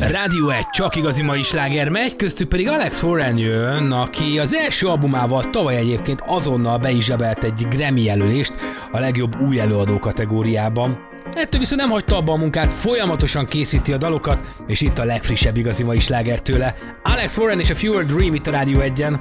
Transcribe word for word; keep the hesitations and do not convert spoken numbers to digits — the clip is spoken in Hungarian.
Rádió egy, csak igazi mai sláger megy, köztük pedig Alex Warren jön, aki az első albumával tavaly egyébként azonnal be is zsebelt egy Grammy jelölést a legjobb új előadó kategóriában. Ettől viszont nem hagyta abba a munkát, folyamatosan készíti a dalokat, és itt a legfrissebb igazi mai sláger tőle. Alex Warren és a Fewer Dream itt a Rádió egyen.